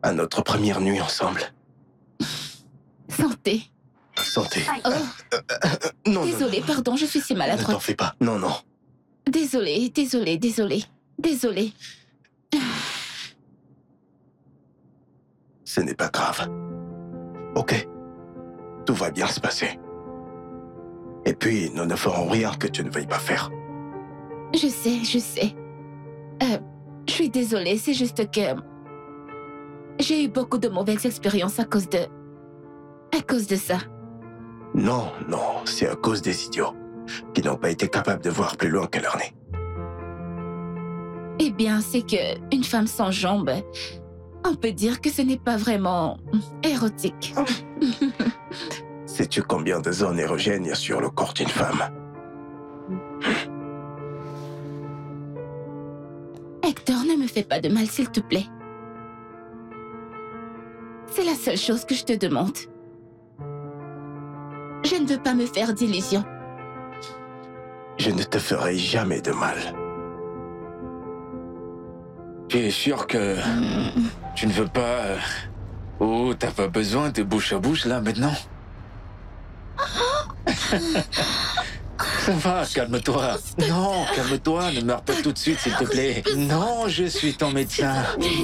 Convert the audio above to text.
à notre première nuit ensemble. Santé. Santé. Oh, Non, désolée, non, pardon, je suis si ne t'en maladroite. fais pas. Non, non. Désolée. Ce n'est pas grave. Ok. Tout va bien se passer. Et puis, nous ne ferons rien que tu ne veuilles pas faire. Je sais. Je suis désolée, c'est juste que... J'ai eu beaucoup de mauvaises expériences à cause de ça. Non, c'est à cause des idiots qui n'ont pas été capables de voir plus loin que leur nez. Eh bien, c'est que une femme sans jambes, on peut dire que ce n'est pas vraiment érotique. Sais-tu combien de zones érogènes il y a sur le corps d'une femme? Hector, ne me fais pas de mal, s'il te plaît. C'est la seule chose que je te demande. Je ne veux pas me faire d'illusions. Je ne te ferai jamais de mal. Tu es sûr que tu ne veux pas... Oh, t'as pas besoin de bouche à bouche, là, maintenant? Ça va, calme-toi. Non, calme-toi, ne meurs pas tout de suite, s'il te plaît. Non, je suis ton médecin.